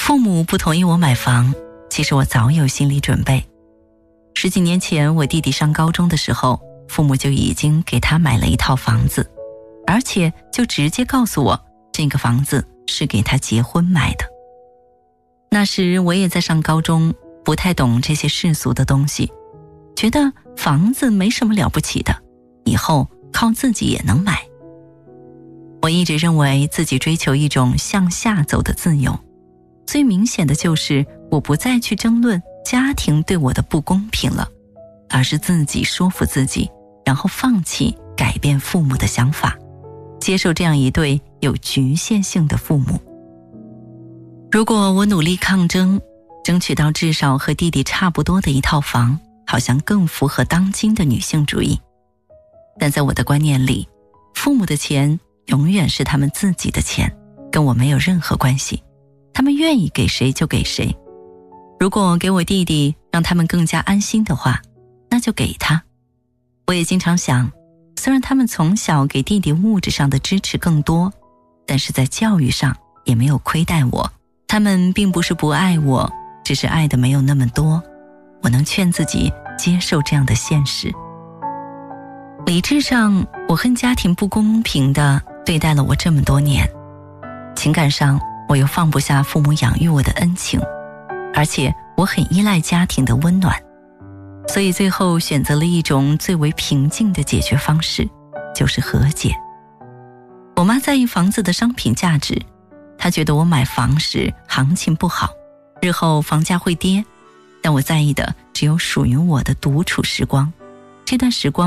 父母不同意我买房，其实我早有心理准备。10几年前我弟弟上高中的时候，父母就已经给他买了一套房子，而且就直接告诉我，这个房子是给他结婚买的。那时我也在上高中，不太懂这些世俗的东西，觉得房子没什么了不起的，以后靠自己也能买。我一直认为自己追求一种向下走的自由，最明显的就是我不再去争论家庭对我的不公平了，而是自己说服自己，然后放弃改变父母的想法，接受这样一对有局限性的父母。如果我努力抗争，争取到至少和弟弟差不多的一套房，好像更符合当今的女性主义。但在我的观念里，父母的钱永远是他们自己的钱，跟我没有任何关系，他们愿意给谁就给谁。如果给我弟弟让他们更加安心的话，那就给他。我也经常想，虽然他们从小给弟弟物质上的支持更多，但是在教育上也没有亏待我。他们并不是不爱我，只是爱的没有那么多。我能劝自己接受这样的现实。理智上，我恨家庭不公平地对待了我这么多年，情感上我又放不下父母养育我的恩情，而且我很依赖家庭的温暖，所以最后选择了一种最为平静的解决方式，就是和解。我妈在意房子的商品价值，她觉得我买房时行情不好，日后房价会跌，但我在意的只有属于我的独处时光。这段时光